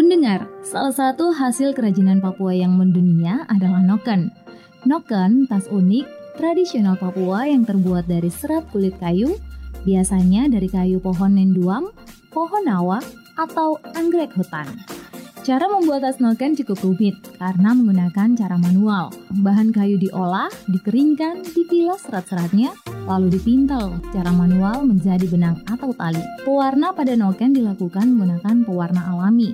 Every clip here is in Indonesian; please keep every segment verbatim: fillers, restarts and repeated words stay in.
Pendengar, salah satu hasil kerajinan Papua yang mendunia adalah noken. Noken, tas unik, tradisional Papua yang terbuat dari serat kulit kayu, biasanya dari kayu pohon nenduam, pohon nawa, atau anggrek hutan. Cara membuat tas noken cukup rumit karena menggunakan cara manual. Bahan kayu diolah, dikeringkan, dipilah serat-seratnya, lalu dipintal secara manual menjadi benang atau tali. Pewarna pada noken dilakukan menggunakan pewarna alami.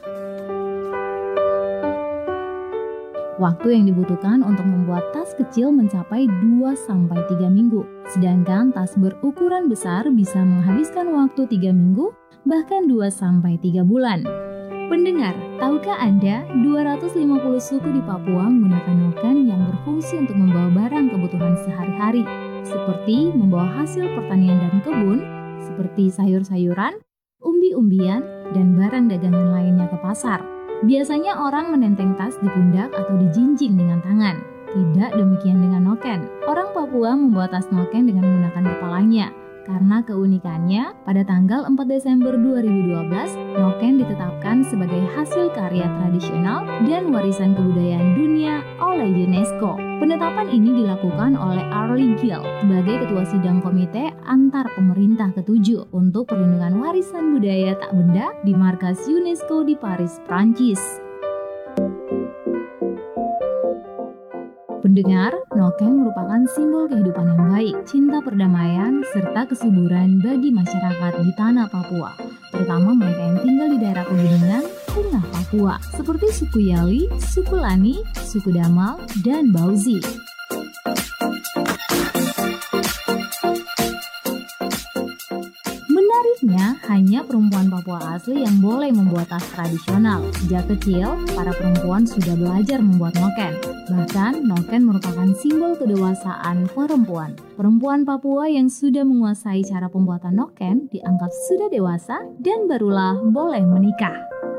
Waktu yang dibutuhkan untuk membuat tas kecil mencapai dua sampai tiga minggu. Sedangkan tas berukuran besar bisa menghabiskan waktu tiga minggu, bahkan dua sampai tiga bulan. Pendengar, tahukah Anda dua ratus lima puluh suku di Papua menggunakan noken yang berfungsi untuk membawa barang kebutuhan sehari-hari, seperti membawa hasil pertanian dan kebun, seperti sayur-sayuran, umbi-umbian, dan barang dagangan lainnya ke pasar. Biasanya orang menenteng tas di pundak atau dijinjing dengan tangan. Tidak demikian dengan noken. Orang Papua membuat tas noken dengan menggunakan kepalanya. Karena keunikannya, pada tanggal empat Desember dua ribu dua belas, noken ditetapkan sebagai hasil karya tradisional dan warisan kebudayaan dunia oleh UNESCO. Penetapan ini dilakukan oleh Arlie Gill sebagai Ketua Sidang Komite Antar Pemerintah ketujuh untuk Perlindungan Warisan Budaya Tak Benda di markas UNESCO di Paris, Prancis. Pendengar, noken merupakan simbol kehidupan yang baik, cinta perdamaian, serta kesuburan bagi masyarakat di tanah Papua, terutama mereka yang tinggal di daerah pegunungan tengah Papua, seperti suku Yali, suku Lani, suku Damal, dan Bauzi. Menariknya, hanya perempuan Papua asli yang boleh membuat tas tradisional. Sejak kecil, para perempuan sudah belajar membuat noken. Bahkan, noken merupakan simbol kedewasaan perempuan. Perempuan Papua yang sudah menguasai cara pembuatan noken dianggap sudah dewasa dan barulah boleh menikah.